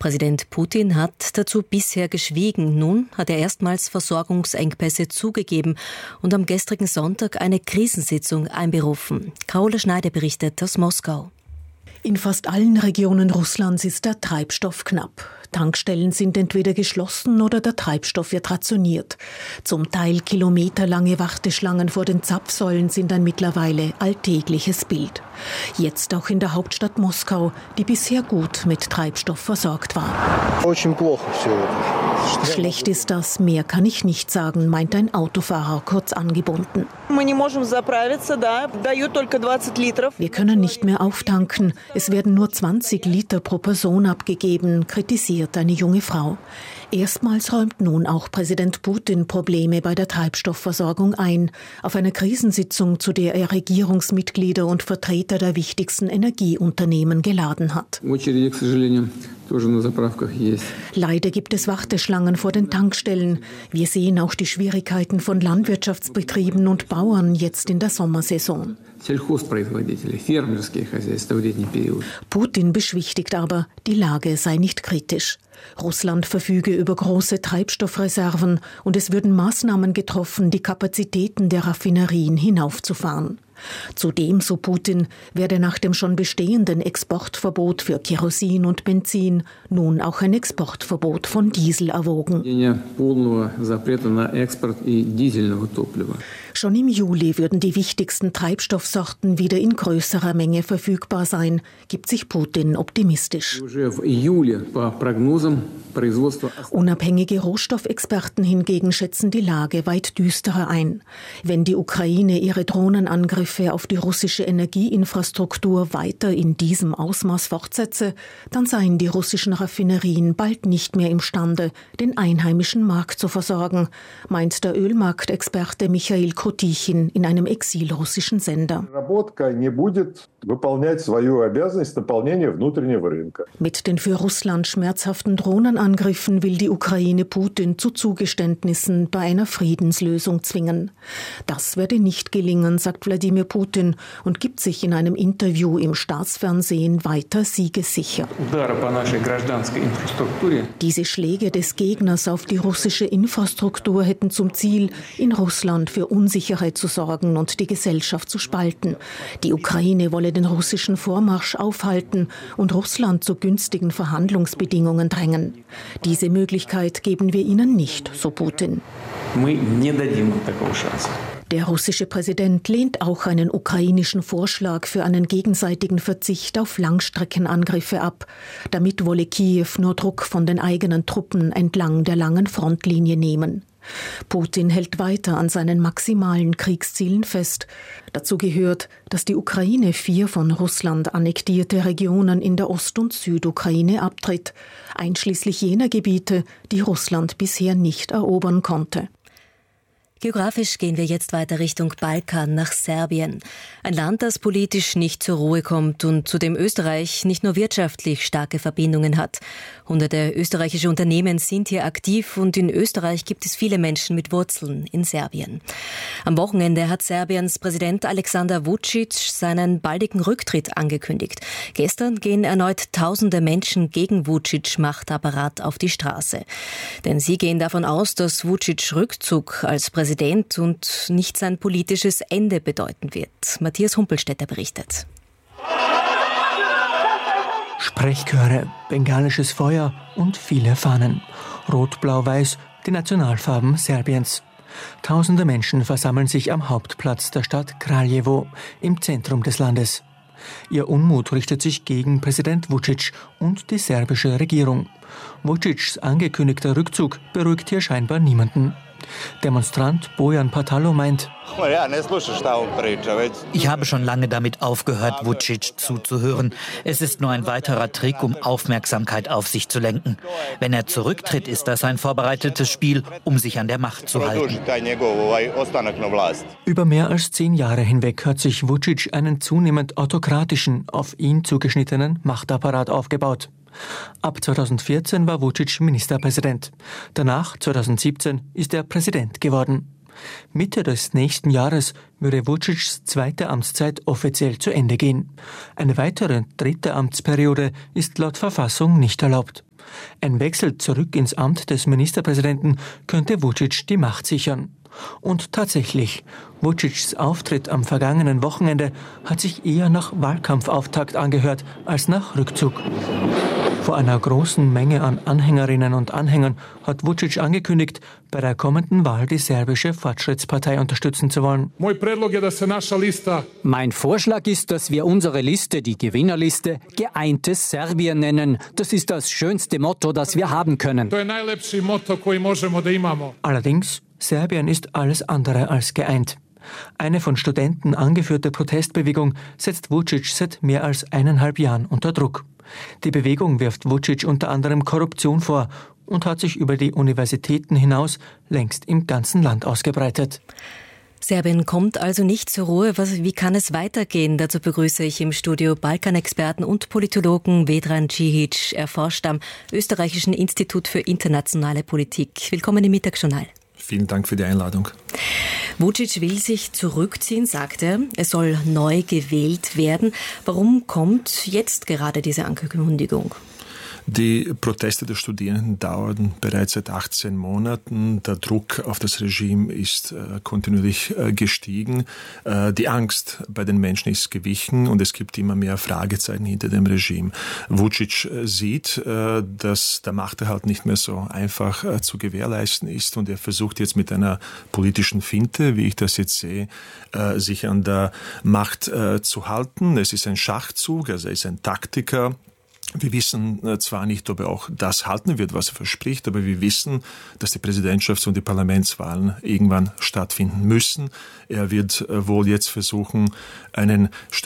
Präsident Putin hat dazu bisher geschwiegen. Nun hat er erstmals Versorgungsengpässe zugegeben und am gestrigen Sonntag eine Krisensitzung einberufen. Carola Schneider berichtet aus Moskau. In fast allen Regionen Russlands ist der Treibstoff knapp. Tankstellen sind entweder geschlossen oder der Treibstoff wird rationiert. Zum Teil kilometerlange Warteschlangen vor den Zapfsäulen sind ein mittlerweile alltägliches Bild. Jetzt auch in der Hauptstadt Moskau, die bisher gut mit Treibstoff versorgt war. Schlecht ist das, mehr kann ich nicht sagen, meint ein Autofahrer, kurz angebunden. Wir können nicht mehr auftanken, es werden nur 20 Liter pro Person abgegeben, kritisiert eine junge Frau. Erstmals räumt nun auch Präsident Putin Probleme bei der Treibstoffversorgung ein, auf einer Krisensitzung, zu der er Regierungsmitglieder und Vertreter der wichtigsten Energieunternehmen geladen hat. Leider gibt es Warteschlangen vor den Tankstellen. Wir sehen auch die Schwierigkeiten von Landwirtschaftsbetrieben und Bauern jetzt in der Sommersaison. Putin beschwichtigt aber, die Lage sei nicht kritisch. Russland verfüge über große Treibstoffreserven und es würden Maßnahmen getroffen, die Kapazitäten der Raffinerien hinaufzufahren. Zudem, so Putin, werde nach dem schon bestehenden Exportverbot für Kerosin und Benzin nun auch ein Exportverbot von Diesel erwogen. Schon im Juli würden die wichtigsten Treibstoffsorten wieder in größerer Menge verfügbar sein, gibt sich Putin optimistisch. Unabhängige Rohstoffexperten hingegen schätzen die Lage weit düsterer ein. Wenn die Ukraine ihre Drohnenangriffe auf die russische Energieinfrastruktur weiter in diesem Ausmaß fortsetze, dann seien die russischen Raffinerien bald nicht mehr imstande, den einheimischen Markt zu versorgen, meint der Ölmarktexperte Michail Kotichin in einem exilrussischen Sender. Mit den für Russland schmerzhaften Drohnenangriffen will die Ukraine Putin zu Zugeständnissen bei einer Friedenslösung zwingen. Das werde nicht gelingen, sagt Wladimir Putin und gibt sich in einem Interview im Staatsfernsehen weiter siegessicher. Diese Schläge des Gegners auf die russische Infrastruktur hätten zum Ziel, in Russland für Unsicherheit zu sorgen und die Gesellschaft zu spalten. Die Ukraine wolle den russischen Vormarsch aufhalten und Russland zu günstigen Verhandlungsbedingungen drängen. Diese Möglichkeit geben wir ihnen nicht, so Putin. Der russische Präsident lehnt auch einen ukrainischen Vorschlag für einen gegenseitigen Verzicht auf Langstreckenangriffe ab. Damit wolle Kiew nur Druck von den eigenen Truppen entlang der langen Frontlinie nehmen. Putin hält weiter an seinen maximalen Kriegszielen fest. Dazu gehört, dass die Ukraine 4 von Russland annektierte Regionen in der Ost- und Südukraine abtritt, einschließlich jener Gebiete, die Russland bisher nicht erobern konnte. Geografisch gehen wir jetzt weiter Richtung Balkan, nach Serbien. Ein Land, das politisch nicht zur Ruhe kommt und zu dem Österreich nicht nur wirtschaftlich starke Verbindungen hat. Hunderte österreichische Unternehmen sind hier aktiv und in Österreich gibt es viele Menschen mit Wurzeln in Serbien. Am Wochenende hat Serbiens Präsident Alexander Vučić seinen baldigen Rücktritt angekündigt. Gestern gehen erneut tausende Menschen gegen Vučić Machtapparat auf die Straße. Denn sie gehen davon aus, dass Vučić Rückzug als Präsident und nicht sein politisches Ende bedeuten wird. Matthias Humpelstädter berichtet. Sprechchöre, bengalisches Feuer und viele Fahnen. Rot, Blau, Weiß, die Nationalfarben Serbiens. Tausende Menschen versammeln sich am Hauptplatz der Stadt Kraljevo im Zentrum des Landes. Ihr Unmut richtet sich gegen Präsident Vučić und die serbische Regierung. Vučićs angekündigter Rückzug beruhigt hier scheinbar niemanden. Demonstrant Bojan Patalo meint: Ich habe schon lange damit aufgehört, Vučić zuzuhören. Es ist nur ein weiterer Trick, um Aufmerksamkeit auf sich zu lenken. Wenn er zurücktritt, ist das ein vorbereitetes Spiel, um sich an der Macht zu halten. Über mehr als 10 Jahre hinweg hat sich Vučić einen zunehmend autokratischen, auf ihn zugeschnittenen Machtapparat aufgebaut. Ab 2014 war Vučić Ministerpräsident. Danach, 2017, ist er Präsident geworden. Mitte des nächsten Jahres würde Vučićs zweite Amtszeit offiziell zu Ende gehen. Eine weitere 3. Amtsperiode ist laut Verfassung nicht erlaubt. Ein Wechsel zurück ins Amt des Ministerpräsidenten könnte Vučić die Macht sichern. Und tatsächlich, Vučićs Auftritt am vergangenen Wochenende hat sich eher nach Wahlkampfauftakt angehört als nach Rückzug. Vor einer großen Menge an Anhängerinnen und Anhängern hat Vučić angekündigt, bei der kommenden Wahl die serbische Fortschrittspartei unterstützen zu wollen. Mein Vorschlag ist, dass wir unsere Liste, die Gewinnerliste, Geeintes Serbien nennen. Das ist das schönste Motto, das wir haben können. Allerdings, Serbien ist alles andere als geeint. Eine von Studenten angeführte Protestbewegung setzt Vučić seit mehr als 1,5 Jahren unter Druck. Die Bewegung wirft Vučić unter anderem Korruption vor und hat sich über die Universitäten hinaus längst im ganzen Land ausgebreitet. Serbien kommt also nicht zur Ruhe. Wie kann es weitergehen? Dazu begrüße ich im Studio Balkanexperten und Politologen Vedran Cihic. Er forscht am Österreichischen Institut für internationale Politik. Willkommen im Mittagsjournal. Vielen Dank für die Einladung. Vučić will sich zurückziehen, sagt er. Es soll neu gewählt werden. Warum kommt jetzt gerade diese Ankündigung? Die Proteste der Studierenden dauern bereits seit 18 Monaten. Der Druck auf das Regime ist kontinuierlich gestiegen. Die Angst bei den Menschen ist gewichen und es gibt immer mehr Fragezeichen hinter dem Regime. Vučić sieht, dass der Machterhalt nicht mehr so einfach zu gewährleisten ist und er versucht jetzt mit einer politischen Finte, wie ich das jetzt sehe, sich an der Macht zu halten. Es ist ein Schachzug, also er ist ein Taktiker. Wir wissen zwar nicht, ob er auch das halten wird, was er verspricht, aber wir wissen, dass die Präsidentschafts- und die Parlamentswahlen irgendwann stattfinden müssen. Er wird wohl jetzt versuchen, einen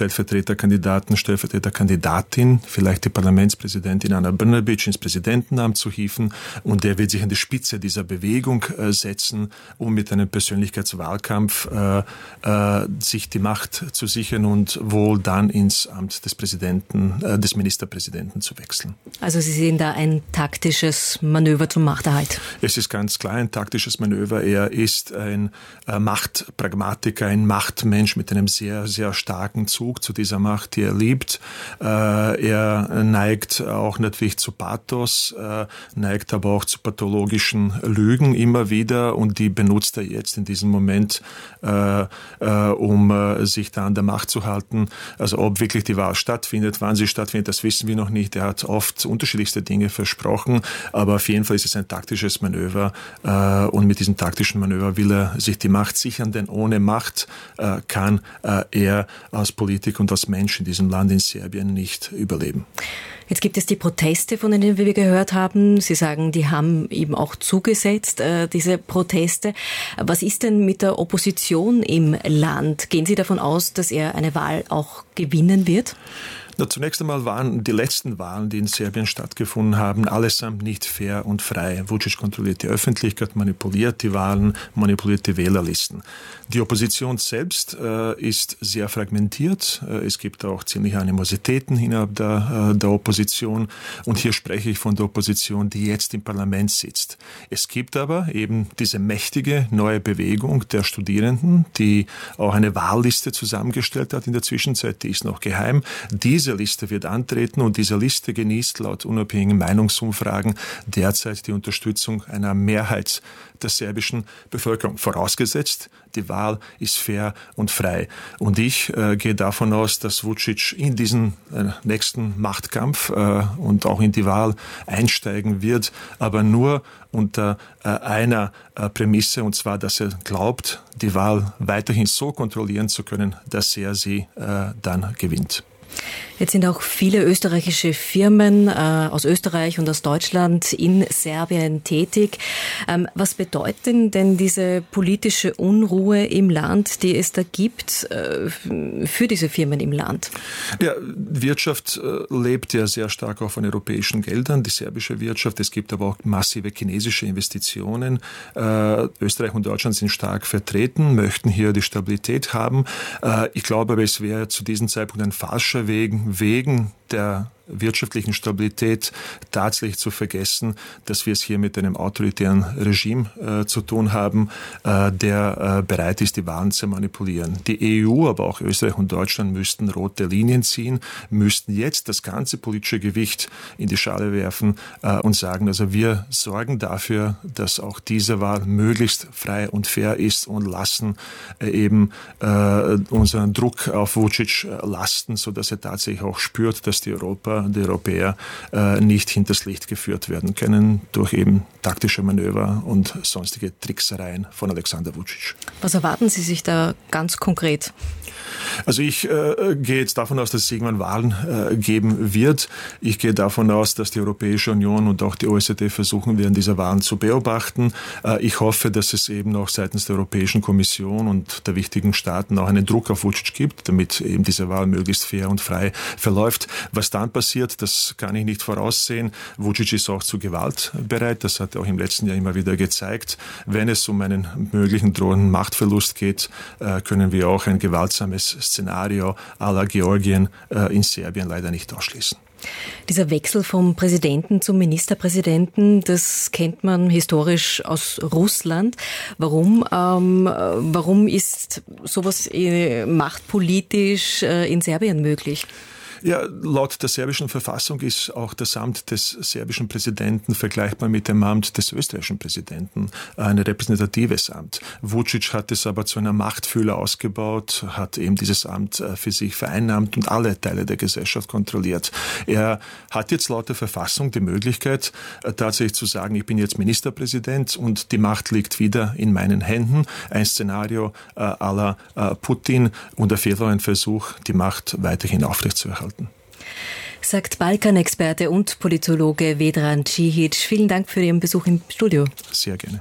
Stellvertreterkandidatin, vielleicht die Parlamentspräsidentin Ana Brnabić ins Präsidentenamt zu hieven und er wird sich an die Spitze dieser Bewegung setzen, um mit einem Persönlichkeitswahlkampf sich die Macht zu sichern und wohl dann ins Amt des des Ministerpräsidenten zu wechseln. Also Sie sehen da ein taktisches Manöver zum Machterhalt? Es ist ganz klar ein taktisches Manöver. Er ist ein Machtpragmatiker, ein Machtmensch mit einem sehr, sehr starken Zug zu dieser Macht, die er liebt. Er neigt auch natürlich zu Pathos, neigt aber auch zu pathologischen Lügen immer wieder und die benutzt er jetzt in diesem Moment, um sich da an der Macht zu halten. Also ob wirklich die Wahl stattfindet, wann sie stattfindet, das wissen wir noch nicht. Er hat oft unterschiedlichste Dinge versprochen, aber auf jeden Fall ist es ein taktisches Manöver und mit diesem taktischen Manöver will er sich die Macht sichern, denn ohne Macht kann er als Politiker und als Mensch in diesem Land, in Serbien, nicht überleben. Jetzt gibt es die Proteste, von denen wir gehört haben. Sie sagen, die haben eben auch zugesetzt, diese Proteste. Was ist denn mit der Opposition im Land? Gehen Sie davon aus, dass er eine Wahl auch gewinnen wird? Na, zunächst einmal waren die letzten Wahlen, die in Serbien stattgefunden haben, allesamt nicht fair und frei. Vučić kontrolliert die Öffentlichkeit, manipuliert die Wahlen, manipuliert die Wählerlisten. Die Opposition selbst ist sehr fragmentiert. Es gibt auch ziemliche Animositäten innerhalb der Opposition. Und hier spreche ich von der Opposition, die jetzt im Parlament sitzt. Es gibt aber eben diese mächtige neue Bewegung der Studierenden, die auch eine Wahlliste zusammengestellt hat in der Zwischenzeit. Die ist noch geheim. Diese Liste wird antreten und diese Liste genießt laut unabhängigen Meinungsumfragen derzeit die Unterstützung einer Mehrheit der serbischen Bevölkerung. Vorausgesetzt, die Wahl ist fair und frei. Und ich gehe davon aus, dass Vučić in diesen nächsten Machtkampf und auch in die Wahl einsteigen wird, aber nur unter einer Prämisse, und zwar, dass er glaubt, die Wahl weiterhin so kontrollieren zu können, dass er sie dann gewinnt. Jetzt sind auch viele österreichische Firmen aus Österreich und aus Deutschland in Serbien tätig. Was bedeutet denn diese politische Unruhe im Land, die es da gibt, für diese Firmen im Land? Ja, Wirtschaft lebt ja sehr stark auch von europäischen Geldern, die serbische Wirtschaft. Es gibt aber auch massive chinesische Investitionen. Österreich und Deutschland sind stark vertreten, möchten hier die Stabilität haben. Ich glaube aber, es wäre zu diesem Zeitpunkt ein falscher Weg, wegen der wirtschaftlichen Stabilität tatsächlich zu vergessen, dass wir es hier mit einem autoritären Regime zu tun haben, der bereit ist, die Wahlen zu manipulieren. Die EU, aber auch Österreich und Deutschland müssten rote Linien ziehen, müssten jetzt das ganze politische Gewicht in die Schale werfen und sagen, also wir sorgen dafür, dass auch diese Wahl möglichst frei und fair ist und lassen eben unseren Druck auf Vučić lasten, sodass er tatsächlich auch spürt, dass die Europäer nicht hinters Licht geführt werden können durch eben taktische Manöver und sonstige Tricksereien von Alexander Vučić. Was erwarten Sie sich da ganz konkret? Also ich gehe jetzt davon aus, dass es irgendwann Wahlen geben wird. Ich gehe davon aus, dass die Europäische Union und auch die OECD versuchen werden, diese Wahlen zu beobachten. Ich hoffe, dass es eben auch seitens der Europäischen Kommission und der wichtigen Staaten auch einen Druck auf Vučić gibt, damit eben diese Wahl möglichst fair und frei verläuft. Was dann passiert, das kann ich nicht voraussehen. Vučić ist auch zu Gewalt bereit. Das hat er auch im letzten Jahr immer wieder gezeigt. Wenn es um einen möglichen drohenden Machtverlust geht, können wir auch ein gewaltsames Szenario à la Georgien in Serbien leider nicht ausschließen. Dieser Wechsel vom Präsidenten zum Ministerpräsidenten, das kennt man historisch aus Russland. Warum ist sowas machtpolitisch in Serbien möglich? Ja, laut der serbischen Verfassung ist auch das Amt des serbischen Präsidenten vergleichbar mit dem Amt des österreichischen Präsidenten, ein repräsentatives Amt. Vučić hat es aber zu einer Machtfülle ausgebaut, hat eben dieses Amt für sich vereinnahmt und alle Teile der Gesellschaft kontrolliert. Er hat jetzt laut der Verfassung die Möglichkeit, tatsächlich zu sagen, ich bin jetzt Ministerpräsident und die Macht liegt wieder in meinen Händen. Ein Szenario à la Putin und auf jeden Fall ein Versuch, die Macht weiterhin aufrechtzuerhalten. Sagt Balkanexperte und Politologe Vedran Cihic. Vielen Dank für Ihren Besuch im Studio. Sehr gerne.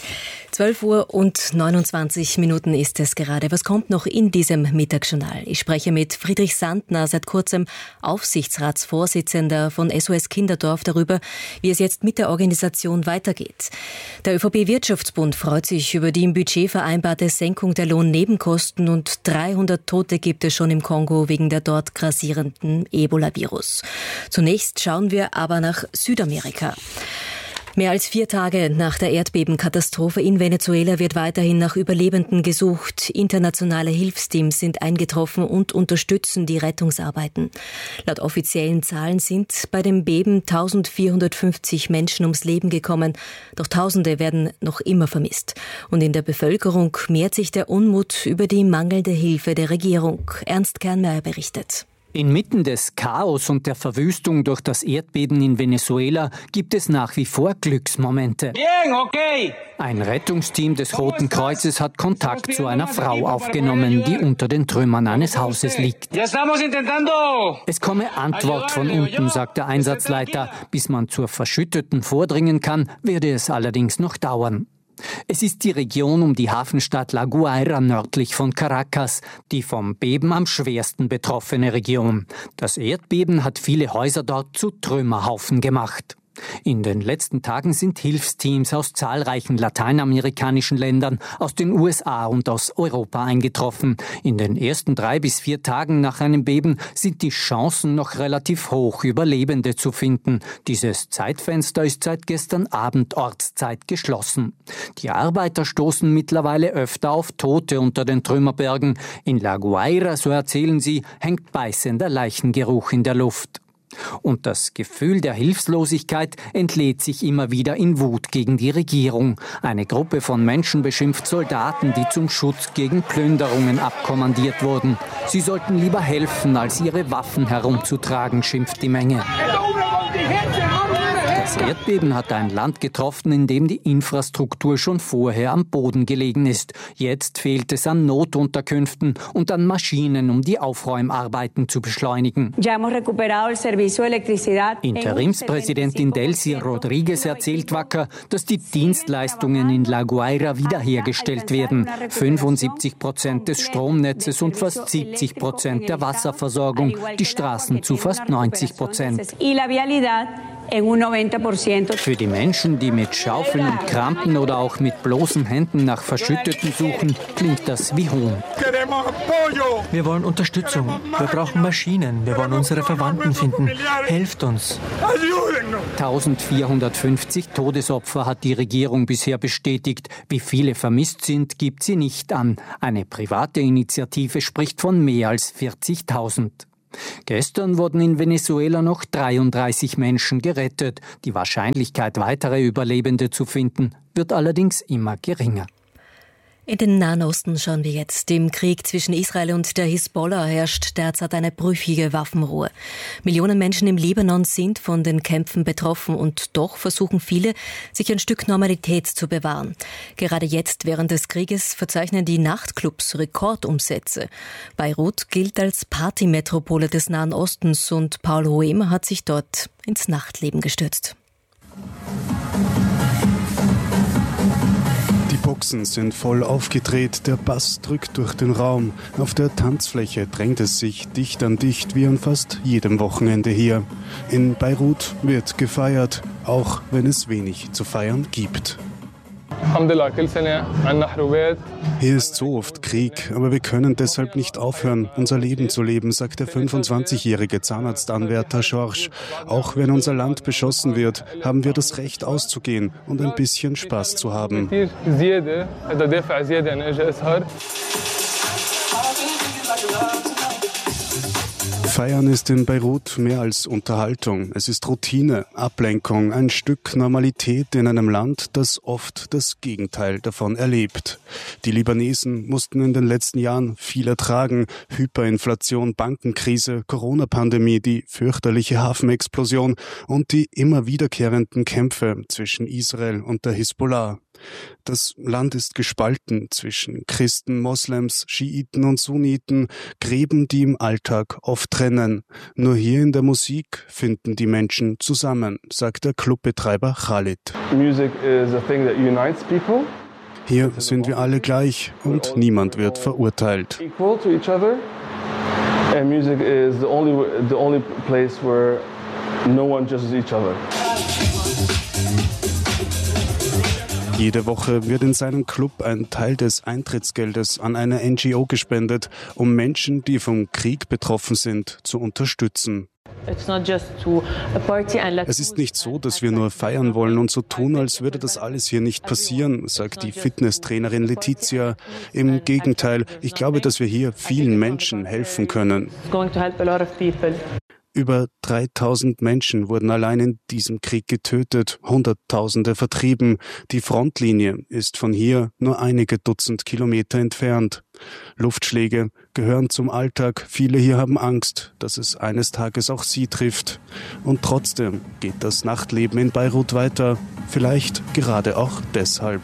12:29 ist es gerade. Was kommt noch in diesem Mittagsjournal? Ich spreche mit Friedrich Sandner, seit kurzem Aufsichtsratsvorsitzender von SOS Kinderdorf, darüber, wie es jetzt mit der Organisation weitergeht. Der ÖVP-Wirtschaftsbund freut sich über die im Budget vereinbarte Senkung der Lohnnebenkosten und 300 Tote gibt es schon im Kongo wegen der dort grassierenden Ebola-Virus. Zunächst schauen wir aber nach Südamerika. Mehr als 4 Tage nach der Erdbebenkatastrophe in Venezuela wird weiterhin nach Überlebenden gesucht. Internationale Hilfsteams sind eingetroffen und unterstützen die Rettungsarbeiten. Laut offiziellen Zahlen sind bei dem Beben 1450 Menschen ums Leben gekommen. Doch Tausende werden noch immer vermisst. Und in der Bevölkerung mehrt sich der Unmut über die mangelnde Hilfe der Regierung. Ernst Kernmeier berichtet. Inmitten des Chaos und der Verwüstung durch das Erdbeben in Venezuela gibt es nach wie vor Glücksmomente. Ein Rettungsteam des Roten Kreuzes hat Kontakt zu einer Frau aufgenommen, die unter den Trümmern eines Hauses liegt. Es komme Antwort von unten, sagt der Einsatzleiter. Bis man zur Verschütteten vordringen kann, werde es allerdings noch dauern. Es ist die Region um die Hafenstadt La Guaira nördlich von Caracas, die vom Beben am schwersten betroffene Region. Das Erdbeben hat viele Häuser dort zu Trümmerhaufen gemacht. In den letzten Tagen sind Hilfsteams aus zahlreichen lateinamerikanischen Ländern, aus den USA und aus Europa eingetroffen. In den ersten 3 bis 4 Tagen nach einem Beben sind die Chancen noch relativ hoch, Überlebende zu finden. Dieses Zeitfenster ist seit gestern Abend Ortszeit geschlossen. Die Arbeiter stoßen mittlerweile öfter auf Tote unter den Trümmerbergen. In La Guaira, so erzählen sie, hängt beißender Leichengeruch in der Luft. Und das Gefühl der Hilflosigkeit entlädt sich immer wieder in Wut gegen die Regierung. Eine Gruppe von Menschen beschimpft Soldaten, die zum Schutz gegen Plünderungen abkommandiert wurden. Sie sollten lieber helfen, als ihre Waffen herumzutragen, schimpft die Menge. Das Erdbeben hat ein Land getroffen, in dem die Infrastruktur schon vorher am Boden gelegen ist. Jetzt fehlt es an Notunterkünften und an Maschinen, um die Aufräumarbeiten zu beschleunigen. Interimspräsidentin Delcy Rodriguez erzählt wacker, dass die Dienstleistungen in La Guaira wiederhergestellt werden. 75% des Stromnetzes und fast 70% der Wasserversorgung, die Straßen zu fast 90%. Für die Menschen, die mit Schaufeln und Krampen oder auch mit bloßen Händen nach Verschütteten suchen, klingt das wie Hohn. Wir wollen Unterstützung. Wir brauchen Maschinen. Wir wollen unsere Verwandten finden. Helft uns. 1450 Todesopfer hat die Regierung bisher bestätigt. Wie viele vermisst sind, gibt sie nicht an. Eine private Initiative spricht von mehr als 40.000. Gestern wurden in Venezuela noch 33 Menschen gerettet. Die Wahrscheinlichkeit, weitere Überlebende zu finden, wird allerdings immer geringer. In den Nahen Osten schauen wir jetzt. Im Krieg zwischen Israel und der Hisbollah herrscht derzeit eine brüchige Waffenruhe. Millionen Menschen im Libanon sind von den Kämpfen betroffen und doch versuchen viele, sich ein Stück Normalität zu bewahren. Gerade jetzt während des Krieges verzeichnen die Nachtclubs Rekordumsätze. Beirut gilt als Partymetropole des Nahen Ostens und Paul Hoemer hat sich dort ins Nachtleben gestürzt. Die Boxen sind voll aufgedreht, der Bass drückt durch den Raum. Auf der Tanzfläche drängt es sich dicht an dicht wie an fast jedem Wochenende hier. In Beirut wird gefeiert, auch wenn es wenig zu feiern gibt. Hier ist so oft Krieg, aber wir können deshalb nicht aufhören, unser Leben zu leben, sagt der 25-jährige Zahnarztanwärter George. Auch wenn unser Land beschossen wird, haben wir das Recht auszugehen und ein bisschen Spaß zu haben. Feiern ist in Beirut mehr als Unterhaltung. Es ist Routine, Ablenkung, ein Stück Normalität in einem Land, das oft das Gegenteil davon erlebt. Die Libanesen mussten in den letzten Jahren viel ertragen. Hyperinflation, Bankenkrise, Corona-Pandemie, die fürchterliche Hafenexplosion und die immer wiederkehrenden Kämpfe zwischen Israel und der Hisbollah. Das Land ist gespalten zwischen Christen, Moslems, Schiiten und Sunniten, Gräben, die im Alltag oft trennen. Nur hier in der Musik finden die Menschen zusammen, sagt der Clubbetreiber Khalid. Music is a thing that unites people. Hier sind wir alle gleich und niemand wird verurteilt. Equal to each other. And music is the only place where no one judges each other. Jede Woche wird in seinem Club ein Teil des Eintrittsgeldes an eine NGO gespendet, um Menschen, die vom Krieg betroffen sind, zu unterstützen. Es ist nicht so, dass wir nur feiern wollen und so tun, als würde das alles hier nicht passieren, sagt die Fitnesstrainerin Letizia. Im Gegenteil, ich glaube, dass wir hier vielen Menschen helfen können. Über 3000 Menschen wurden allein in diesem Krieg getötet, Hunderttausende vertrieben. Die Frontlinie ist von hier nur einige Dutzend Kilometer entfernt. Luftschläge gehören zum Alltag. Viele hier haben Angst, dass es eines Tages auch sie trifft. Und trotzdem geht das Nachtleben in Beirut weiter. Vielleicht gerade auch deshalb.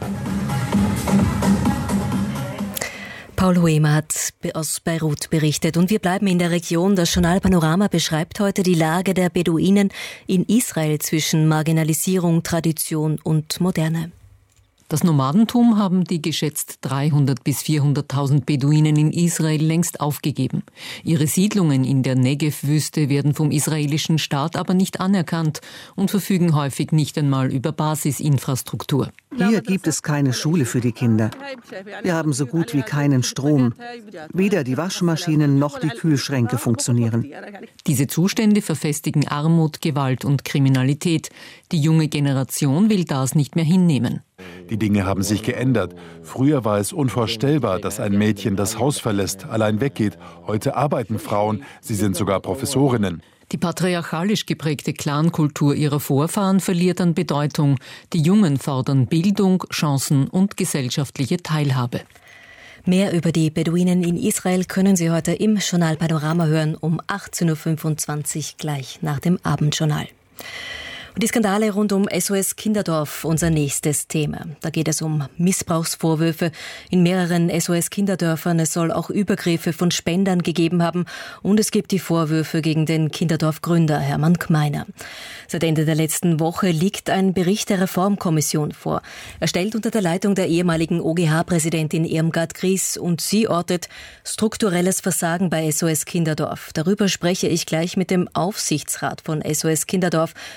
Paul Hoemer hat aus Beirut berichtet und wir bleiben in der Region. Das Journal Panorama beschreibt heute die Lage der Beduinen in Israel zwischen Marginalisierung, Tradition und Moderne. Das Nomadentum haben die geschätzt 300.000 bis 400.000 Beduinen in Israel längst aufgegeben. Ihre Siedlungen in der Negev-Wüste werden vom israelischen Staat aber nicht anerkannt und verfügen häufig nicht einmal über Basisinfrastruktur. Hier gibt es keine Schule für die Kinder. Wir haben so gut wie keinen Strom. Weder die Waschmaschinen noch die Kühlschränke funktionieren. Diese Zustände verfestigen Armut, Gewalt und Kriminalität. Die junge Generation will das nicht mehr hinnehmen. Die Dinge haben sich geändert. Früher war es unvorstellbar, dass ein Mädchen das Haus verlässt, allein weggeht. Heute arbeiten Frauen, sie sind sogar Professorinnen. Die patriarchalisch geprägte Clankultur ihrer Vorfahren verliert an Bedeutung. Die Jungen fordern Bildung, Chancen und gesellschaftliche Teilhabe. Mehr über die Beduinen in Israel können Sie heute im Journal Panorama hören um 18.25 Uhr gleich nach dem Abendjournal. Und die Skandale rund um SOS Kinderdorf, unser nächstes Thema. Da geht es um Missbrauchsvorwürfe in mehreren SOS Kinderdörfern. Es soll auch Übergriffe von Spendern gegeben haben. Und es gibt die Vorwürfe gegen den Kinderdorf-Gründer Hermann Gmeiner. Seit Ende der letzten Woche liegt ein Bericht der Reformkommission vor. Erstellt unter der Leitung der ehemaligen OGH-Präsidentin Irmgard Gries. Und sie ortet strukturelles Versagen bei SOS Kinderdorf. Darüber spreche ich gleich mit dem Aufsichtsrat von SOS Kinderdorf, Friedrich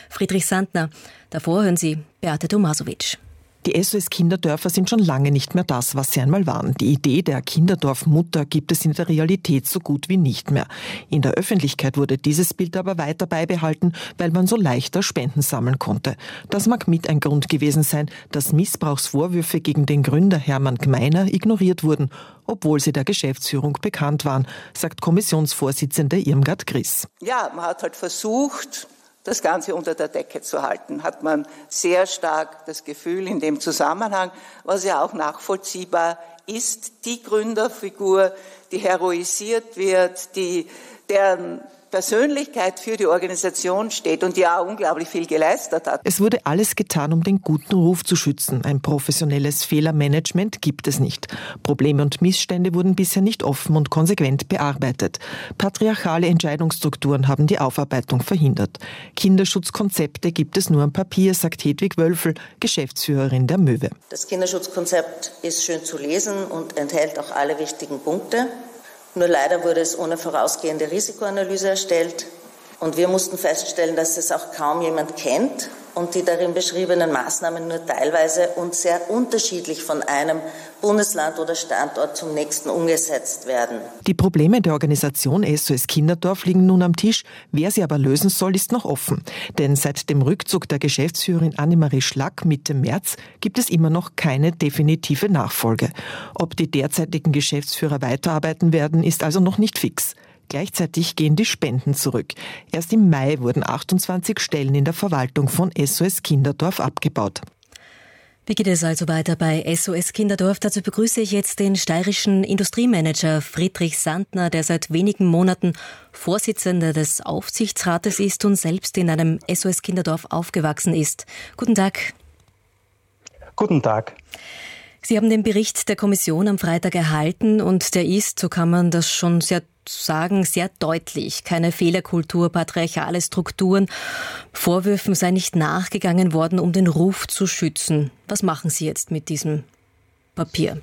Friedrich Santner. Davor hören Sie Beate Tomasovic. Die SOS-Kinderdörfer sind schon lange nicht mehr das, was sie einmal waren. Die Idee der Kinderdorfmutter gibt es in der Realität so gut wie nicht mehr. In der Öffentlichkeit wurde dieses Bild aber weiter beibehalten, weil man so leichter Spenden sammeln konnte. Das mag mit ein Grund gewesen sein, dass Missbrauchsvorwürfe gegen den Gründer Hermann Gmeiner ignoriert wurden, obwohl sie der Geschäftsführung bekannt waren, sagt Kommissionsvorsitzende Irmgard Griss. Ja, man hat halt versucht, das Ganze unter der Decke zu halten, hat man sehr stark das Gefühl in dem Zusammenhang, was ja auch nachvollziehbar ist, die Gründerfigur, die heroisiert wird, deren Persönlichkeit für die Organisation steht und die auch unglaublich viel geleistet hat. Es wurde alles getan, um den guten Ruf zu schützen. Ein professionelles Fehlermanagement gibt es nicht. Probleme und Missstände wurden bisher nicht offen und konsequent bearbeitet. Patriarchale Entscheidungsstrukturen haben die Aufarbeitung verhindert. Kinderschutzkonzepte gibt es nur am Papier, sagt Hedwig Wölfel, Geschäftsführerin der Möwe. Das Kinderschutzkonzept ist schön zu lesen und enthält auch alle wichtigen Punkte. Nur leider wurde es ohne vorausgehende Risikoanalyse erstellt und wir mussten feststellen, dass es auch kaum jemand kennt und die darin beschriebenen Maßnahmen nur teilweise und sehr unterschiedlich von einem Bundesland oder Standort zum nächsten umgesetzt werden. Die Probleme der Organisation SOS Kinderdorf liegen nun am Tisch. Wer sie aber lösen soll, ist noch offen. Denn seit dem Rückzug der Geschäftsführerin Annemarie Schlack Mitte März gibt es immer noch keine definitive Nachfolge. Ob die derzeitigen Geschäftsführer weiterarbeiten werden, ist also noch nicht fix. Gleichzeitig gehen die Spenden zurück. Erst im Mai wurden 28 Stellen in der Verwaltung von SOS Kinderdorf abgebaut. Wie geht es also weiter bei SOS Kinderdorf? Dazu begrüße ich jetzt den steirischen Industriemanager Friedrich Santner, der seit wenigen Monaten Vorsitzender des Aufsichtsrates ist und selbst in einem SOS Kinderdorf aufgewachsen ist. Guten Tag. Guten Tag. Sie haben den Bericht der Kommission am Freitag erhalten und der ist, so kann man das schon sehr deutlich. Keine Fehlerkultur, patriarchale Strukturen. Vorwürfen sei nicht nachgegangen worden, um den Ruf zu schützen. Was machen Sie jetzt mit diesem Papier?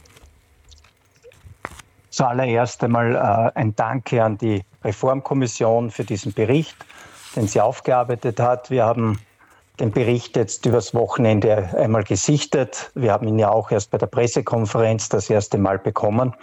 Zuallererst einmal ein Danke an die Reformkommission für diesen Bericht, den sie aufgearbeitet hat. Wir haben den Bericht jetzt übers Wochenende einmal gesichtet. Wir haben ihn ja auch erst bei der Pressekonferenz das erste Mal bekommen.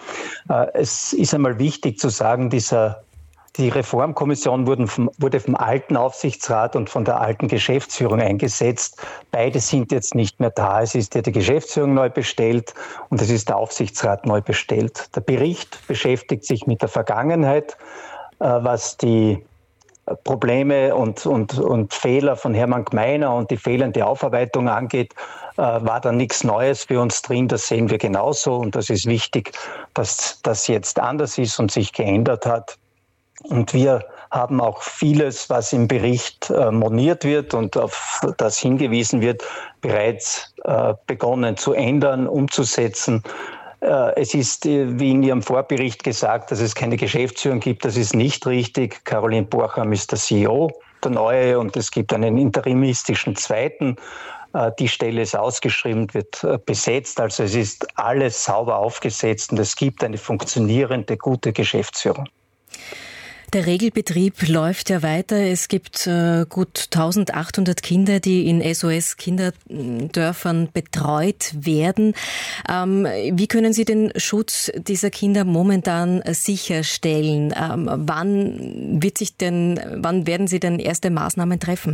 Es ist einmal wichtig zu sagen, die Reformkommission wurde vom alten Aufsichtsrat und von der alten Geschäftsführung eingesetzt. Beide sind jetzt nicht mehr da. Es ist ja die Geschäftsführung neu bestellt und es ist der Aufsichtsrat neu bestellt. Der Bericht beschäftigt sich mit der Vergangenheit, was die Probleme und Fehler von Hermann Gmeiner und die fehlende Aufarbeitung angeht, war da nichts Neues für uns drin. Das sehen wir genauso und das ist wichtig, dass das jetzt anders ist und sich geändert hat. Und wir haben auch vieles, was im Bericht moniert wird und auf das hingewiesen wird, bereits begonnen zu ändern, umzusetzen. Es ist, wie in Ihrem Vorbericht gesagt, dass es keine Geschäftsführung gibt. Das ist nicht richtig. Caroline Borcham ist der CEO, der neue, und es gibt einen interimistischen zweiten. Die Stelle ist ausgeschrieben, wird besetzt. Also es ist alles sauber aufgesetzt und es gibt eine funktionierende, gute Geschäftsführung. Der Regelbetrieb läuft ja weiter. Es gibt gut 1800 Kinder, die in SOS-Kinderdörfern betreut werden. Wie können Sie den Schutz dieser Kinder momentan sicherstellen? Wann werden Sie denn erste Maßnahmen treffen?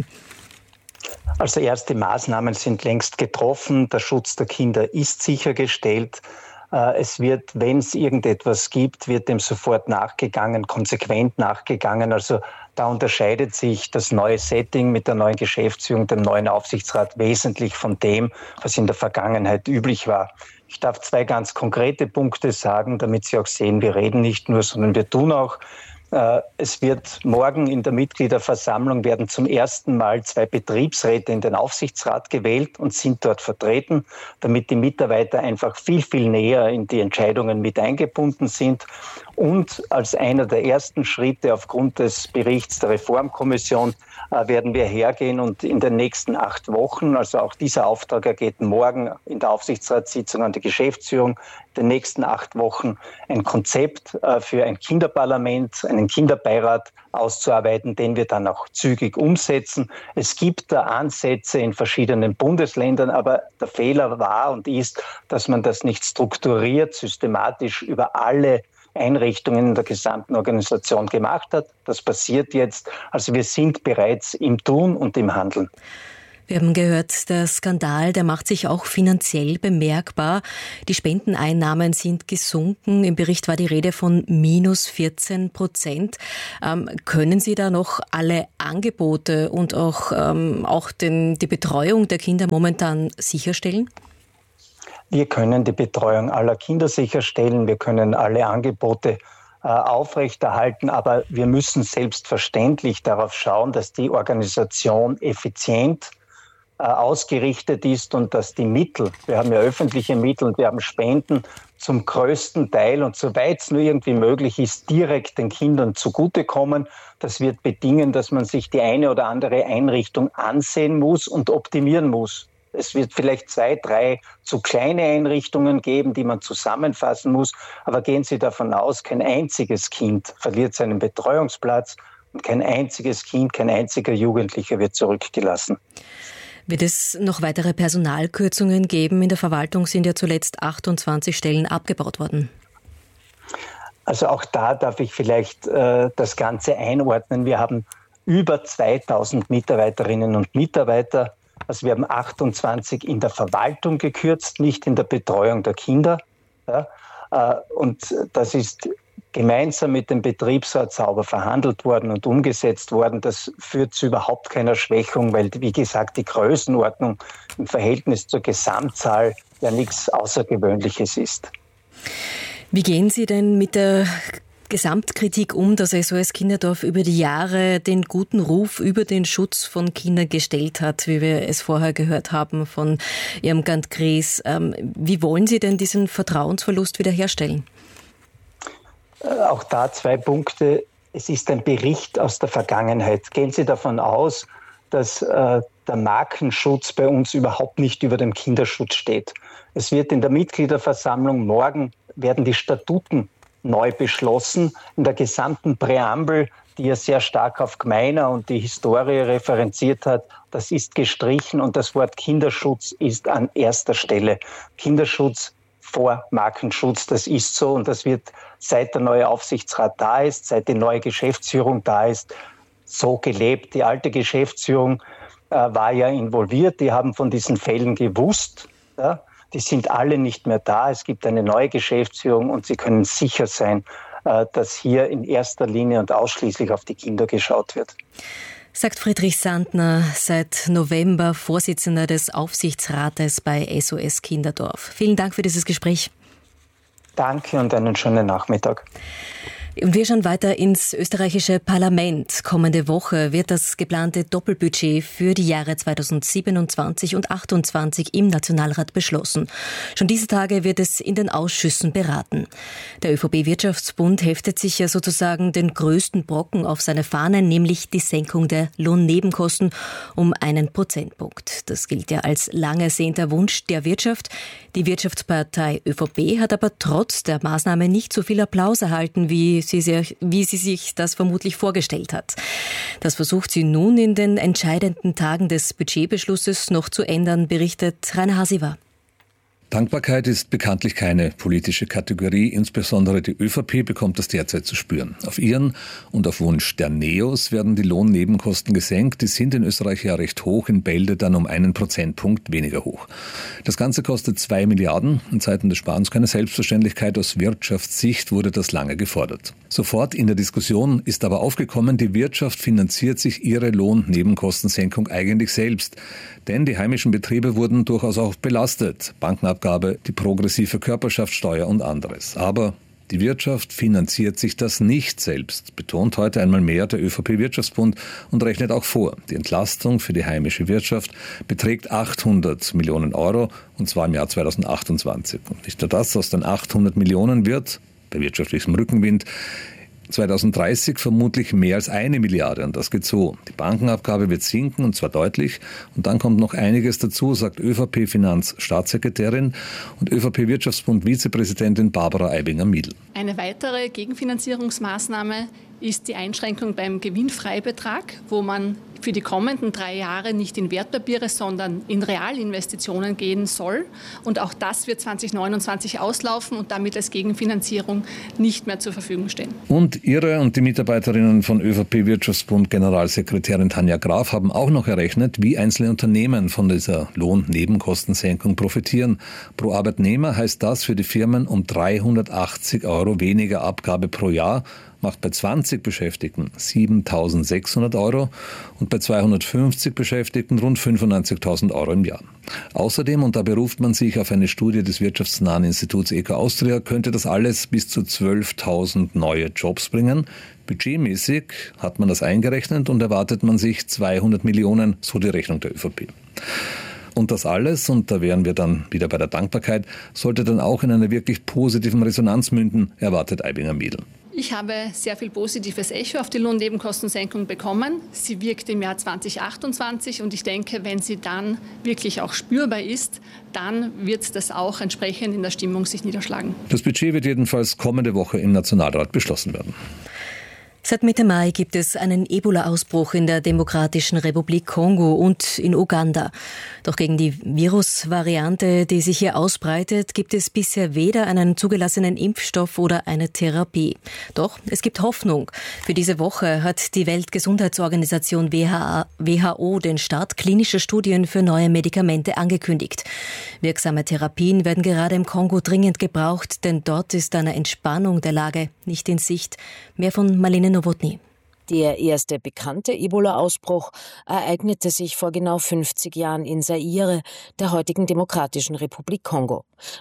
Also erste Maßnahmen sind längst getroffen. Der Schutz der Kinder ist sichergestellt. Es wird, wenn es irgendetwas gibt, wird dem sofort nachgegangen, konsequent nachgegangen. Also da unterscheidet sich das neue Setting mit der neuen Geschäftsführung, dem neuen Aufsichtsrat wesentlich von dem, was in der Vergangenheit üblich war. Ich darf 2 ganz konkrete Punkte sagen, damit Sie auch sehen, wir reden nicht nur, sondern wir tun auch. Es wird morgen in der Mitgliederversammlung werden zum ersten Mal 2 Betriebsräte in den Aufsichtsrat gewählt und sind dort vertreten, damit die Mitarbeiter einfach viel, viel näher in die Entscheidungen mit eingebunden sind. Und als einer der ersten Schritte aufgrund des Berichts der Reformkommission werden wir hergehen und in den nächsten 8 Wochen, also auch dieser Auftrag ergeht morgen in der Aufsichtsratssitzung an die Geschäftsführung, in den nächsten 8 Wochen ein Konzept für ein Kinderparlament, einen Kinderbeirat auszuarbeiten, den wir dann auch zügig umsetzen. Es gibt da Ansätze in verschiedenen Bundesländern, aber der Fehler war und ist, dass man das nicht strukturiert, systematisch über alle Einrichtungen in der gesamten Organisation gemacht hat. Das passiert jetzt. Also wir sind bereits im Tun und im Handeln. Wir haben gehört, der Skandal, der macht sich auch finanziell bemerkbar. Die Spendeneinnahmen sind gesunken. Im Bericht war die Rede von -14%. Können Sie da noch alle Angebote und auch die Betreuung der Kinder momentan sicherstellen? Wir können die Betreuung aller Kinder sicherstellen. Wir können alle Angebote aufrechterhalten. Aber wir müssen selbstverständlich darauf schauen, dass die Organisation effizient ausgerichtet ist und dass die Mittel, wir haben ja öffentliche Mittel und wir haben Spenden, zum größten Teil und soweit es nur irgendwie möglich ist, direkt den Kindern zugutekommen. Das wird bedingen, dass man sich die eine oder andere Einrichtung ansehen muss und optimieren muss. Es wird vielleicht 2, 3 zu kleine Einrichtungen geben, die man zusammenfassen muss. Aber gehen Sie davon aus, kein einziges Kind verliert seinen Betreuungsplatz und kein einziges Kind, kein einziger Jugendlicher wird zurückgelassen. Wird es noch weitere Personalkürzungen geben? In der Verwaltung sind ja zuletzt 28 Stellen abgebaut worden. Also auch da darf ich vielleicht das Ganze einordnen. Wir haben über 2000 Mitarbeiterinnen und Mitarbeiter. Also wir haben 28 in der Verwaltung gekürzt, nicht in der Betreuung der Kinder. Ja, und das ist gemeinsam mit dem Betriebsrat sauber verhandelt worden und umgesetzt worden. Das führt zu überhaupt keiner Schwächung, weil, wie gesagt, die Größenordnung im Verhältnis zur Gesamtzahl ja nichts Außergewöhnliches ist. Wie gehen Sie denn mit der Gesamtkritik dass SOS Kinderdorf über die Jahre den guten Ruf über den Schutz von Kindern gestellt hat, wie wir es vorher gehört haben von Irmgard Gries? Wie wollen Sie denn diesen Vertrauensverlust wiederherstellen? Auch da 2 Punkte. Es ist ein Bericht aus der Vergangenheit. Gehen Sie davon aus, dass der Markenschutz bei uns überhaupt nicht über dem Kinderschutz steht. Es wird in der Mitgliederversammlung morgen werden die Statuten neu beschlossen. In der gesamten Präambel, die ja sehr stark auf Gmeiner und die Historie referenziert hat, das ist gestrichen und das Wort Kinderschutz ist an erster Stelle. Kinderschutz vor Markenschutz, das ist so und das wird, seit der neue Aufsichtsrat da ist, seit die neue Geschäftsführung da ist, so gelebt. Die alte Geschäftsführung war ja involviert, die haben von diesen Fällen gewusst, ja. Die sind alle nicht mehr da. Es gibt eine neue Geschäftsführung und Sie können sicher sein, dass hier in erster Linie und ausschließlich auf die Kinder geschaut wird. Sagt Friedrich Sandner, seit November Vorsitzender des Aufsichtsrates bei SOS Kinderdorf. Vielen Dank für dieses Gespräch. Danke und einen schönen Nachmittag. Und wir schauen weiter ins österreichische Parlament. Kommende Woche wird das geplante Doppelbudget für die Jahre 2027 und 2028 im Nationalrat beschlossen. Schon diese Tage wird es in den Ausschüssen beraten. Der ÖVP-Wirtschaftsbund heftet sich ja sozusagen den größten Brocken auf seine Fahnen, nämlich die Senkung der Lohnnebenkosten um 1 Prozentpunkt. Das gilt ja als lang ersehnter Wunsch der Wirtschaft. Die Wirtschaftspartei ÖVP hat aber trotz der Maßnahme nicht so viel Applaus erhalten, wie sie sich das vermutlich vorgestellt hat. Das versucht sie nun in den entscheidenden Tagen des Budgetbeschlusses noch zu ändern, berichtet Rainer Hasiwa. Dankbarkeit ist bekanntlich keine politische Kategorie, insbesondere die ÖVP bekommt das derzeit zu spüren. Auf ihren und auf Wunsch der NEOS werden die Lohnnebenkosten gesenkt. Die sind in Österreich ja recht hoch, in Bälde dann um 1 Prozentpunkt weniger hoch. Das Ganze kostet 2 Milliarden. In Zeiten des Sparens keine Selbstverständlichkeit. Aus Wirtschaftssicht wurde das lange gefordert. Sofort in der Diskussion ist aber aufgekommen, die Wirtschaft finanziert sich ihre Lohnnebenkostensenkung eigentlich selbst. Denn die heimischen Betriebe wurden durchaus auch belastet. Bankenabgabe, die progressive Körperschaftssteuer und anderes. Aber die Wirtschaft finanziert sich das nicht selbst, betont heute einmal mehr der ÖVP-Wirtschaftsbund und rechnet auch vor. Die Entlastung für die heimische Wirtschaft beträgt 800 Millionen Euro und zwar im Jahr 2028. Und nicht nur das, aus den 800 Millionen wird bei wirtschaftlichem Rückenwind. 2030 vermutlich mehr als 1 Milliarde und das geht so. Die Bankenabgabe wird sinken und zwar deutlich und dann kommt noch einiges dazu, sagt ÖVP-Finanzstaatssekretärin und ÖVP-Wirtschaftsbund-Vizepräsidentin Barbara Aibinger-Miedl. Eine weitere Gegenfinanzierungsmaßnahme ist die Einschränkung beim Gewinnfreibetrag, wo man für die kommenden 3 Jahre nicht in Wertpapiere, sondern in Realinvestitionen gehen soll. Und auch das wird 2029 auslaufen und damit als Gegenfinanzierung nicht mehr zur Verfügung stehen. Und Ihre und die Mitarbeiterinnen von ÖVP-Wirtschaftsbund Generalsekretärin Tanja Graf haben auch noch errechnet, wie einzelne Unternehmen von dieser Lohnnebenkostensenkung profitieren. Pro Arbeitnehmer heißt das für die Firmen um 380 € weniger Abgabe pro Jahr, macht bei 20 Beschäftigten 7.600 € und bei 250 Beschäftigten rund 95.000 € im Jahr. Außerdem, und da beruft man sich auf eine Studie des wirtschaftsnahen Instituts ECO Austria, könnte das alles bis zu 12.000 neue Jobs bringen. Budgetmäßig hat man das eingerechnet und erwartet man sich 200 Millionen, so die Rechnung der ÖVP. Und das alles, und da wären wir dann wieder bei der Dankbarkeit, sollte dann auch in einer wirklich positiven Resonanz münden, erwartet Aibinger-Miedl. Ich habe sehr viel positives Echo auf die Lohnnebenkostensenkung bekommen. Sie wirkt im Jahr 2028 und ich denke, wenn sie dann wirklich auch spürbar ist, dann wird das auch entsprechend in der Stimmung sich niederschlagen. Das Budget wird jedenfalls kommende Woche im Nationalrat beschlossen werden. Seit Mitte Mai gibt es einen Ebola-Ausbruch in der Demokratischen Republik Kongo und in Uganda. Doch gegen die Virusvariante, die sich hier ausbreitet, gibt es bisher weder einen zugelassenen Impfstoff oder eine Therapie. Doch es gibt Hoffnung. Für diese Woche hat die Weltgesundheitsorganisation WHO den Start klinischer Studien für neue Medikamente angekündigt. Wirksame Therapien werden gerade im Kongo dringend gebraucht, denn dort ist eine Entspannung der Lage nicht in Sicht. Mehr von Marlene Nowotny. Der erste bekannte Ebola-Ausbruch ereignete sich vor genau 50 Jahren in Zaire, der heutigen Demokratischen Republik Kongo.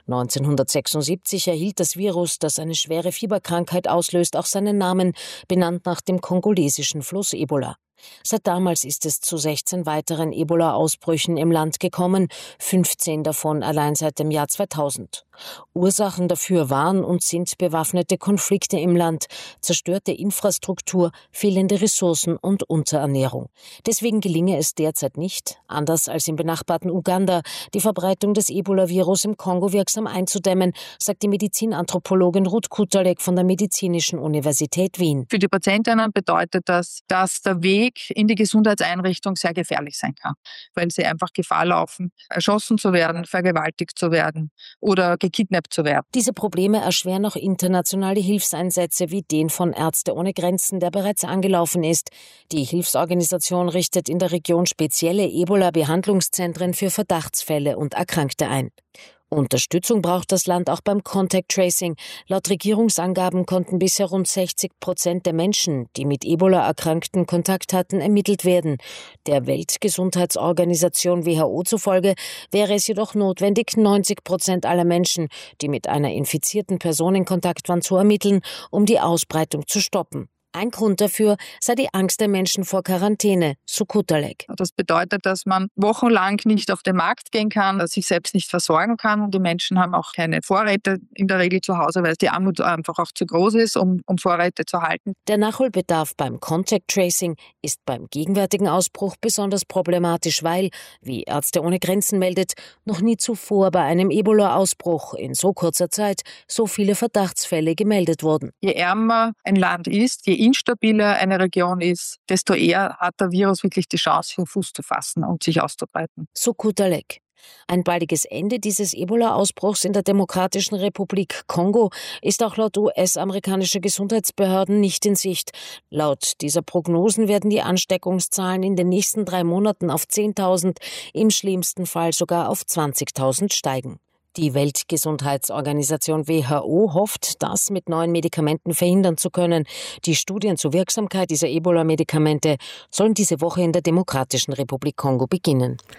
1976 erhielt das Virus, das eine schwere Fieberkrankheit auslöst, auch seinen Namen, benannt nach dem kongolesischen Fluss Ebola. Seit damals ist es zu 16 weiteren Ebola-Ausbrüchen im Land gekommen, 15 davon allein seit dem Jahr 2000. Ursachen dafür waren und sind bewaffnete Konflikte im Land, zerstörte Infrastruktur, fehlende Ressourcen und Unterernährung. Deswegen gelinge es derzeit nicht, anders als im benachbarten Uganda, die Verbreitung des Ebola-Virus im Kongo wirksam einzudämmen, sagt die Medizinanthropologin Ruth Kutalek von der Medizinischen Universität Wien. Für die Patientinnen bedeutet das, dass der Weg in die Gesundheitseinrichtung sehr gefährlich sein kann, weil sie einfach Gefahr laufen, erschossen zu werden, vergewaltigt zu werden oder gekidnappt zu werden. Diese Probleme erschweren auch internationale Hilfseinsätze wie den von Ärzte ohne Grenzen, der bereits angelaufen ist. Die Hilfsorganisation richtet in der Region spezielle Ebola-Behandlungszentren für Verdachtsfälle und Erkrankte ein. Unterstützung braucht das Land auch beim Contact Tracing. Laut Regierungsangaben konnten bisher rund 60% der Menschen, die mit Ebola-Erkrankten Kontakt hatten, ermittelt werden. Der Weltgesundheitsorganisation WHO zufolge wäre es jedoch notwendig, 90% aller Menschen, die mit einer infizierten Person in Kontakt waren, zu ermitteln, um die Ausbreitung zu stoppen. Ein Grund dafür sei die Angst der Menschen vor Quarantäne, so Kutalek. Das bedeutet, dass man wochenlang nicht auf den Markt gehen kann, sich selbst nicht versorgen kann. Die Menschen haben auch keine Vorräte in der Regel zu Hause, weil die Armut einfach auch zu groß ist, um Vorräte zu halten. Der Nachholbedarf beim Contact Tracing ist beim gegenwärtigen Ausbruch besonders problematisch, weil, wie Ärzte ohne Grenzen meldet, noch nie zuvor bei einem Ebola-Ausbruch in so kurzer Zeit so viele Verdachtsfälle gemeldet wurden. Je ärmer ein Land ist, je instabiler eine Region ist, desto eher hat der Virus wirklich die Chance, hier Fuß zu fassen und sich auszubreiten. So Kutalek. Ein baldiges Ende dieses Ebola-Ausbruchs in der Demokratischen Republik Kongo ist auch laut US-amerikanischer Gesundheitsbehörden nicht in Sicht. Laut dieser Prognosen werden die Ansteckungszahlen in den nächsten 3 Monaten auf 10.000, im schlimmsten Fall sogar auf 20.000 steigen. Die Weltgesundheitsorganisation WHO hofft, das mit neuen Medikamenten verhindern zu können. Die Studien zur Wirksamkeit dieser Ebola-Medikamente sollen diese Woche in der Demokratischen Republik Kongo beginnen.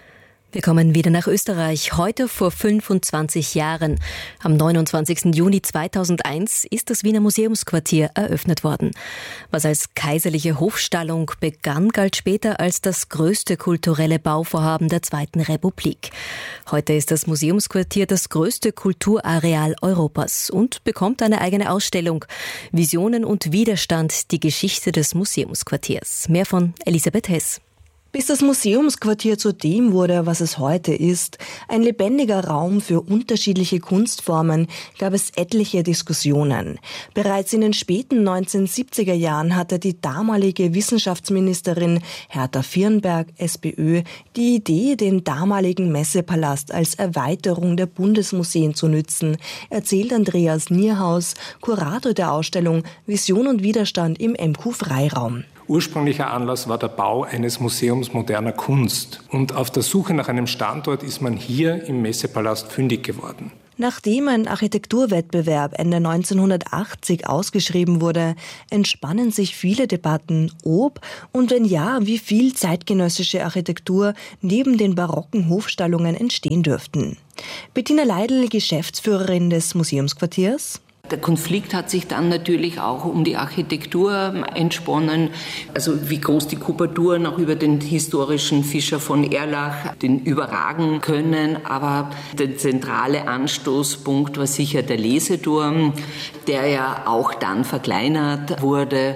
Wir kommen wieder nach Österreich. Heute vor 25 Jahren. Am 29. Juni 2001 ist das Wiener Museumsquartier eröffnet worden. Was als kaiserliche Hofstallung begann, galt später als das größte kulturelle Bauvorhaben der Zweiten Republik. Heute ist das Museumsquartier das größte Kulturareal Europas und bekommt eine eigene Ausstellung. Visionen und Widerstand, die Geschichte des Museumsquartiers. Mehr von Elisabeth Hess. Bis das Museumsquartier zu dem wurde, was es heute ist, ein lebendiger Raum für unterschiedliche Kunstformen, gab es etliche Diskussionen. Bereits in den späten 1970er Jahren hatte die damalige Wissenschaftsministerin Hertha Firnberg, SPÖ, die Idee, den damaligen Messepalast als Erweiterung der Bundesmuseen zu nützen, erzählt Andreas Nierhaus, Kurator der Ausstellung Vision und Widerstand im MQ-Freiraum. Ursprünglicher Anlass war der Bau eines Museums moderner Kunst. Und auf der Suche nach einem Standort ist man hier im Messepalast fündig geworden. Nachdem ein Architekturwettbewerb Ende 1980 ausgeschrieben wurde, entspannen sich viele Debatten, ob und wenn ja, wie viel zeitgenössische Architektur neben den barocken Hofstallungen entstehen dürften. Bettina Leidl, Geschäftsführerin des Museumsquartiers. Der Konflikt hat sich dann natürlich auch um die Architektur entsponnen, also wie groß die Kubaturen auch über den historischen Fischer von Erlach den überragen können. Aber der zentrale Anstoßpunkt war sicher der Leseturm, der ja auch dann verkleinert wurde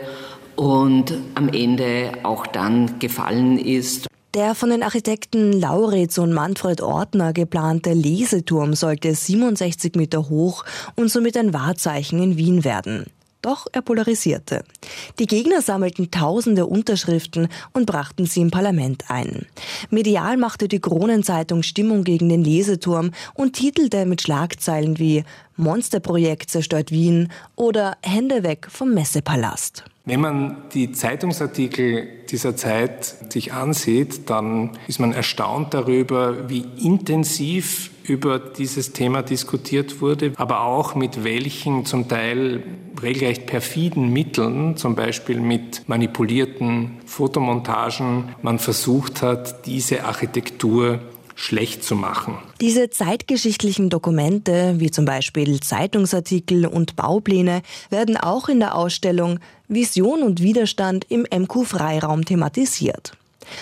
und am Ende auch dann gefallen ist. Der von den Architekten Lauritz und Manfred Ortner geplante Leseturm sollte 67 Meter hoch und somit ein Wahrzeichen in Wien werden. Doch er polarisierte. Die Gegner sammelten tausende Unterschriften und brachten sie im Parlament ein. Medial machte die Kronenzeitung Stimmung gegen den Leseturm und titelte mit Schlagzeilen wie Monsterprojekt zerstört Wien oder Hände weg vom Messepalast. Wenn man die Zeitungsartikel dieser Zeit sich ansieht, dann ist man erstaunt darüber, wie intensiv über dieses Thema diskutiert wurde, aber auch mit welchen zum Teil regelrecht perfiden Mitteln, zum Beispiel mit manipulierten Fotomontagen, man versucht hat, diese Architektur schlecht zu machen. Diese zeitgeschichtlichen Dokumente, wie zum Beispiel Zeitungsartikel und Baupläne, werden auch in der Ausstellung Vision und Widerstand im MQ-Freiraum thematisiert.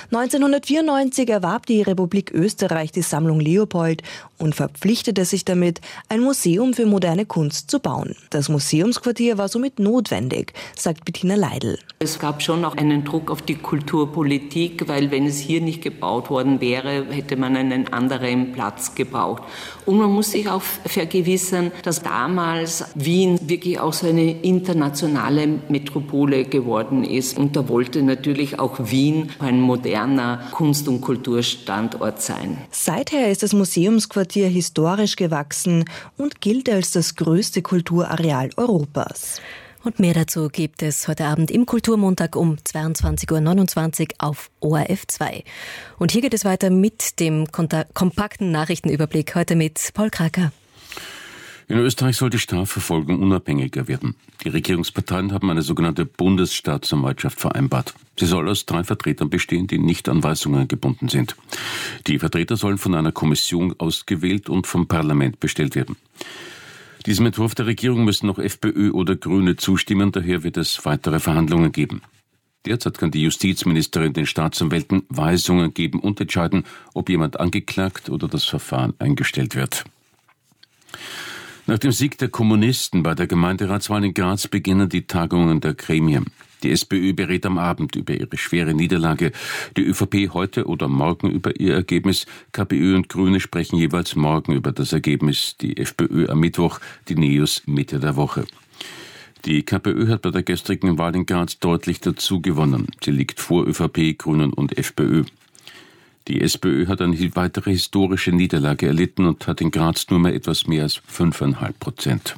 1994 erwarb die Republik Österreich die Sammlung Leopold und verpflichtete sich damit, ein Museum für moderne Kunst zu bauen. Das Museumsquartier war somit notwendig, sagt Bettina Leidl. Es gab schon auch einen Druck auf die Kulturpolitik, weil wenn es hier nicht gebaut worden wäre, hätte man einen anderen Platz gebraucht. Und man muss sich auch vergewissern, dass damals Wien wirklich auch so eine internationale Metropole geworden ist. Und da wollte natürlich auch Wien ein moderner Kunst- und Kulturstandort sein. Seither ist das Museumsquartier historisch gewachsen und gilt als das größte Kulturareal Europas. Und mehr dazu gibt es heute Abend im Kulturmontag um 22.29 Uhr auf ORF2. Und hier geht es weiter mit dem kompakten Nachrichtenüberblick, heute mit Paul Kraker. In Österreich soll die Strafverfolgung unabhängiger werden. Die Regierungsparteien haben eine sogenannte Bundesstaatsanwaltschaft vereinbart. Sie soll aus 3 Vertretern bestehen, die nicht an Weisungen gebunden sind. Die Vertreter sollen von einer Kommission ausgewählt und vom Parlament bestellt werden. Diesem Entwurf der Regierung müssen noch FPÖ oder Grüne zustimmen, daher wird es weitere Verhandlungen geben. Derzeit kann die Justizministerin den Staatsanwälten Weisungen geben und entscheiden, ob jemand angeklagt oder das Verfahren eingestellt wird. Nach dem Sieg der Kommunisten bei der Gemeinderatswahl in Graz beginnen die Tagungen der Gremien. Die SPÖ berät am Abend über ihre schwere Niederlage, die ÖVP heute oder morgen über ihr Ergebnis, KPÖ und Grüne sprechen jeweils morgen über das Ergebnis, die FPÖ am Mittwoch, die NEOS Mitte der Woche. Die KPÖ hat bei der gestrigen Wahl in Graz deutlich dazu gewonnen. Sie liegt vor ÖVP, Grünen und FPÖ. Die SPÖ hat eine weitere historische Niederlage erlitten und hat in Graz nur mehr etwas mehr als 5,5%.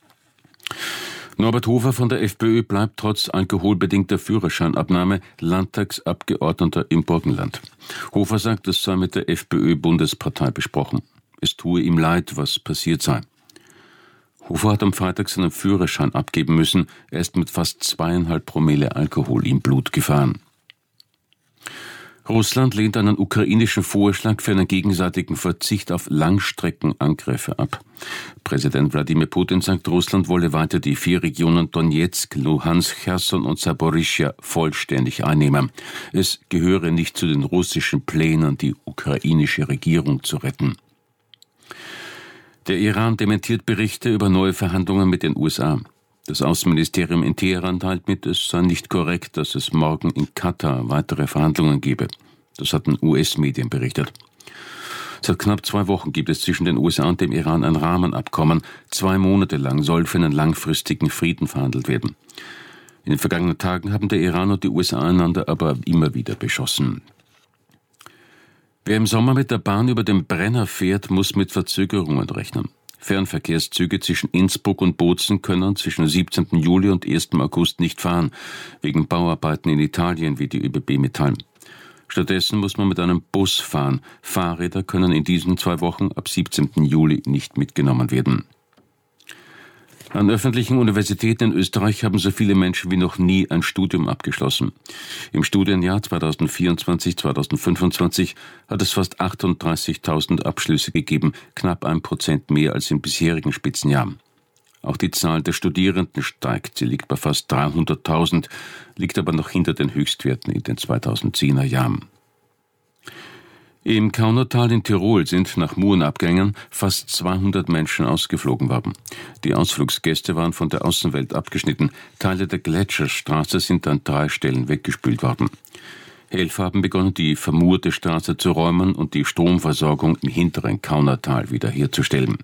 Norbert Hofer von der FPÖ bleibt trotz alkoholbedingter Führerscheinabnahme Landtagsabgeordneter im Burgenland. Hofer sagt, es sei mit der FPÖ-Bundespartei besprochen. Es tue ihm leid, was passiert sei. Hofer hat am Freitag seinen Führerschein abgeben müssen. Er ist mit fast 2,5 Promille Alkohol im Blut gefahren. Russland lehnt einen ukrainischen Vorschlag für einen gegenseitigen Verzicht auf Langstreckenangriffe ab. Präsident Wladimir Putin sagt, Russland wolle weiter die 4 Regionen Donetsk, Luhansk, Cherson und Saporischschja vollständig einnehmen. Es gehöre nicht zu den russischen Plänen, die ukrainische Regierung zu retten. Der Iran dementiert Berichte über neue Verhandlungen mit den USA. Das Außenministerium in Teheran teilt mit, es sei nicht korrekt, dass es morgen in Katar weitere Verhandlungen gebe. Das hatten US-Medien berichtet. Seit knapp 2 Wochen gibt es zwischen den USA und dem Iran ein Rahmenabkommen. 2 Monate lang soll für einen langfristigen Frieden verhandelt werden. In den vergangenen Tagen haben der Iran und die USA einander aber immer wieder beschossen. Wer im Sommer mit der Bahn über den Brenner fährt, muss mit Verzögerungen rechnen. Fernverkehrszüge zwischen Innsbruck und Bozen können zwischen 17. Juli und 1. August nicht fahren, wegen Bauarbeiten in Italien, wie die ÖBB mitteilen. Stattdessen muss man mit einem Bus fahren. Fahrräder können in diesen 2 Wochen ab 17. Juli nicht mitgenommen werden. An öffentlichen Universitäten in Österreich haben so viele Menschen wie noch nie ein Studium abgeschlossen. Im Studienjahr 2024/2025 hat es fast 38.000 Abschlüsse gegeben, knapp 1% mehr als in bisherigen Spitzenjahren. Auch die Zahl der Studierenden steigt. Sie liegt bei fast 300.000, liegt aber noch hinter den Höchstwerten in den 2010er Jahren. Im Kaunertal in Tirol sind nach Murenabgängen fast 200 Menschen ausgeflogen worden. Die Ausflugsgäste waren von der Außenwelt abgeschnitten. Teile der Gletscherstraße sind an 3 Stellen weggespült worden. Helfer haben begonnen, die vermurte Straße zu räumen und die Stromversorgung im hinteren Kaunertal wiederherzustellen.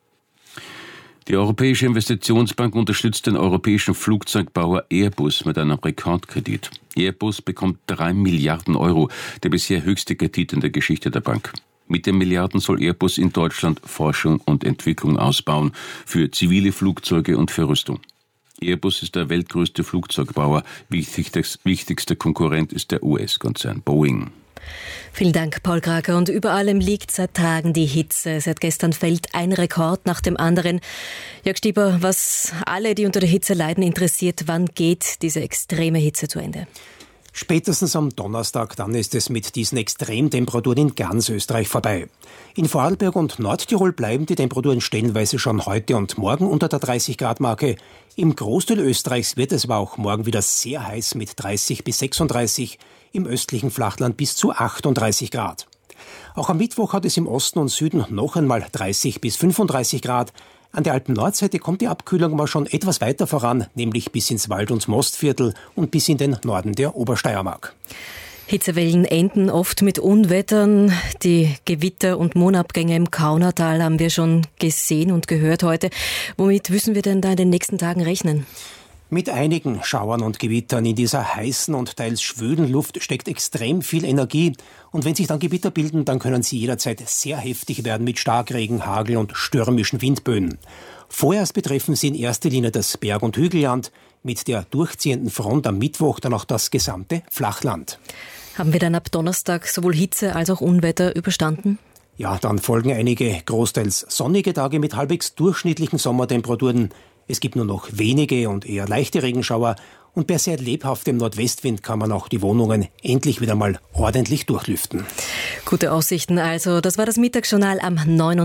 Die Europäische Investitionsbank unterstützt den europäischen Flugzeugbauer Airbus mit einem Rekordkredit. Airbus bekommt 3 Milliarden Euro, der bisher höchste Kredit in der Geschichte der Bank. Mit den Milliarden soll Airbus in Deutschland Forschung und Entwicklung ausbauen, für zivile Flugzeuge und für Rüstung. Airbus ist der weltgrößte Flugzeugbauer. Wichtigster Konkurrent ist der US-Konzern Boeing. Vielen Dank, Paul Krager. Und über allem liegt seit Tagen die Hitze. Seit gestern fällt ein Rekord nach dem anderen. Jörg Stieber, was alle, die unter der Hitze leiden, interessiert, wann geht diese extreme Hitze zu Ende? Spätestens am Donnerstag, dann ist es mit diesen Extremtemperaturen in ganz Österreich vorbei. In Vorarlberg und Nordtirol bleiben die Temperaturen stellenweise schon heute und morgen unter der 30-Grad-Marke. Im Großteil Österreichs wird es aber auch morgen wieder sehr heiß mit 30 bis 36, im östlichen Flachland bis zu 38 Grad. Auch am Mittwoch hat es im Osten und Süden noch einmal 30 bis 35 Grad. An der Alpen-Nordseite kommt die Abkühlung aber schon etwas weiter voran, nämlich bis ins Wald- und Mostviertel und bis in den Norden der Obersteiermark. Hitzewellen enden oft mit Unwettern. Die Gewitter und Mondabgänge im Kaunertal haben wir schon gesehen und gehört heute. Womit müssen wir denn da in den nächsten Tagen rechnen? Mit einigen Schauern und Gewittern in dieser heißen und teils schwülen Luft steckt extrem viel Energie. Und wenn sich dann Gewitter bilden, dann können sie jederzeit sehr heftig werden mit Starkregen, Hagel und stürmischen Windböen. Vorerst betreffen sie in erster Linie das Berg- und Hügelland, mit der durchziehenden Front am Mittwoch dann auch das gesamte Flachland. Haben wir dann ab Donnerstag sowohl Hitze als auch Unwetter überstanden? Ja, dann folgen einige großteils sonnige Tage mit halbwegs durchschnittlichen Sommertemperaturen. Es gibt nur noch wenige und eher leichte Regenschauer und bei sehr lebhaftem Nordwestwind kann man auch die Wohnungen endlich wieder mal ordentlich durchlüften. Gute Aussichten also. Das war das Mittagsjournal am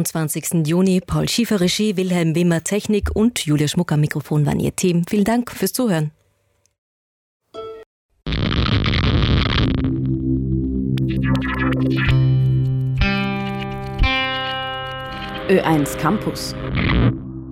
29. Juni. Paul Schiefer Regie, Wilhelm Wimmer Technik und Julia Schmuck am Mikrofon waren Ihr Team. Vielen Dank fürs Zuhören. Ö1 Campus.